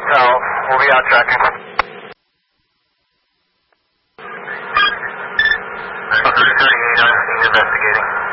Hotel. We'll be out tracking. Okay, 38, I'm investigating.